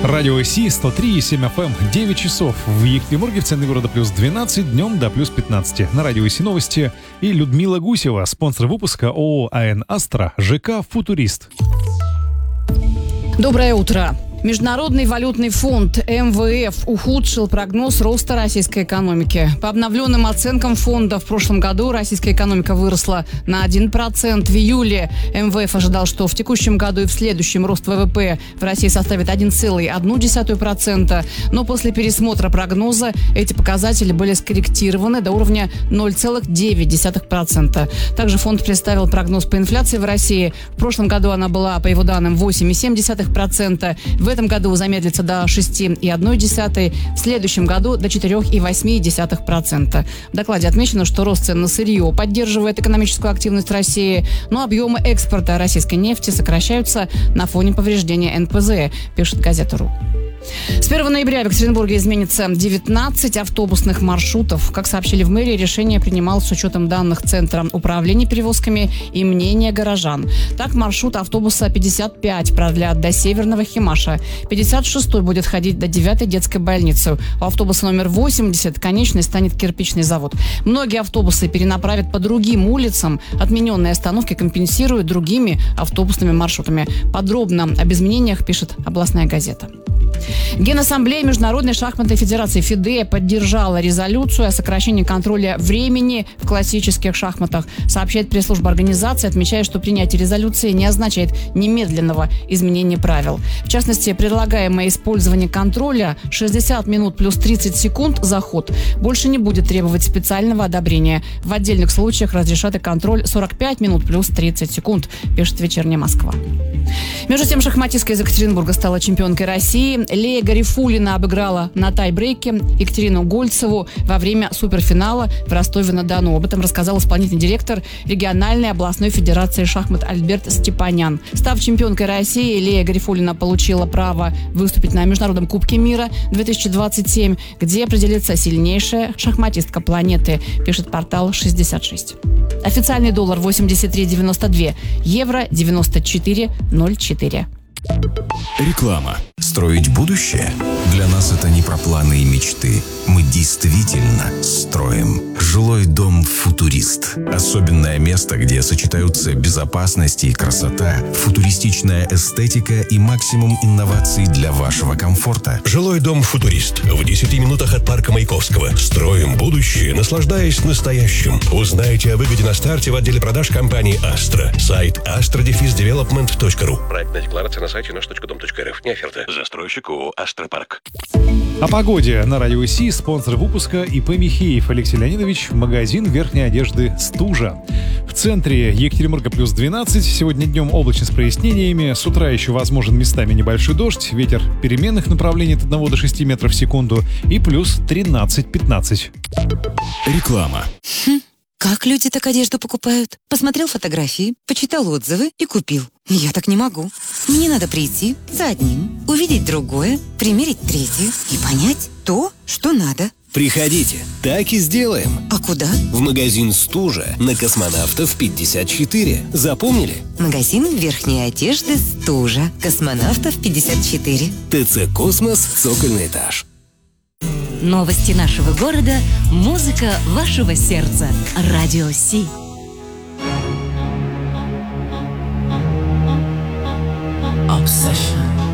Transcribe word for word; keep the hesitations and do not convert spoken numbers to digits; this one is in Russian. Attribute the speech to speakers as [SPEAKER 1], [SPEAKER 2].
[SPEAKER 1] Радио Си, сто три и семь эф эм, девять часов. В Екатеринбурге, в центре города, плюс двенадцать, днем до плюс пятнадцать. На Радио Си новости. И Людмила Гусева, спонсор выпуска ООО АН «Астра», ЖК «Футурист».
[SPEAKER 2] Доброе утро. Международный валютный фонд эм вэ эф ухудшил прогноз роста российской экономики. По обновленным оценкам фонда, в прошлом году российская экономика выросла на один процент. В июле эм вэ эф ожидал, что в текущем году и в следующем рост вэ вэ пэ в России составит один целых одна десятая процента. Но после пересмотра прогноза эти показатели были скорректированы до уровня ноль целых девять десятых процента. Также фонд представил прогноз по инфляции в России. В прошлом году она была, по его данным, восемь целых семь десятых процента. В этом году замедлится до шесть целых одна десятая процента, в следующем году до четыре целых восемь десятых процента. В докладе отмечено, что рост цен на сырье поддерживает экономическую активность России, но объемы экспорта российской нефти сокращаются на фоне повреждения эн пэ зэ, пишет газета.ру. С первого ноября в Екатеринбурге изменится девятнадцать автобусных маршрутов. Как сообщили в мэрии, решение принималось с учетом данных Центра управления перевозками и мнения горожан. Так, маршрут автобуса пятьдесят пять продлят до Северного Химаша, пятьдесят шестой будет ходить до девятой детской больницы. У автобуса номер восемьдесят конечной станет кирпичный завод. Многие автобусы перенаправят по другим улицам. Отмененные остановки компенсируют другими автобусными маршрутами. Подробно об изменениях пишет областная газета. Генассамблея Международной шахматной федерации ФИДЕ поддержала резолюцию о сокращении контроля времени в классических шахматах. Сообщает пресс-служба организации, отмечая, что принятие резолюции не означает немедленного изменения правил. В частности, предлагаемое использование контроля шестьдесят минут плюс тридцать секунд за ход больше не будет требовать специального одобрения. В отдельных случаях разрешат и контроль сорок пять минут плюс тридцать секунд, пишет «Вечерняя Москва». Между тем, шахматистка из Екатеринбурга стала чемпионкой России. Лея Гарифуллина обыграла на тай-брейке Екатерину Гольцеву во время суперфинала в Ростове-на-Дону. Об этом рассказал исполнительный директор региональной областной федерации шахмат Альберт Степанян. Став чемпионкой России, Лея Гарифуллина получила право выступить на Международном кубке мира две тысячи двадцать семь, где определится сильнейшая шахматистка планеты, пишет портал шестьдесят шесть. Официальный доллар восемьдесят три девяносто два, евро девяносто четыре ноль четыре.
[SPEAKER 3] Реклама. Строить будущее? Для нас это не про планы и мечты. Мы действительно строим. Жилой дом «Футурист». Особенное место, где сочетаются безопасность и красота, футуристичная эстетика и максимум инноваций для вашего комфорта.
[SPEAKER 4] Жилой дом «Футурист». В десяти минутах от парка Маяковского. Строим будущее, наслаждаясь настоящим. Узнайте о выгоде на старте в отделе продаж компании «Астра». Сайт астра дефис девелопмент точка ру. Проектная декларация на сайте наш точка дом точка эр эф. Не оферта. Застройщик ООО «Астропарк».
[SPEAKER 1] О погоде на Радио Си, спонсор выпуска ИП Михеев Алексей Леонидович, магазин верхней одежды «Стужа». В центре Екатеринбурга плюс двенадцать, сегодня днем облачно с прояснениями, с утра еще возможен местами небольшой дождь, ветер переменных направлений от одного до шести метров в секунду и плюс тринадцать-пятнадцать.
[SPEAKER 3] Реклама.
[SPEAKER 5] Хм, как люди так одежду покупают? Посмотрел фотографии, почитал отзывы и купил. Я так не могу. Мне надо прийти за одним, увидеть другое, примерить третье и понять то, что надо.
[SPEAKER 6] Приходите, так и сделаем.
[SPEAKER 5] А куда?
[SPEAKER 6] В магазин «Стужа» на Космонавтов пятьдесят четыре. Запомнили?
[SPEAKER 5] Магазин верхней одежды «Стужа», Космонавтов пятьдесят четыре.
[SPEAKER 6] ТЦ «Космос», цокольный этаж.
[SPEAKER 7] Новости нашего города, музыка вашего сердца. Радио Си.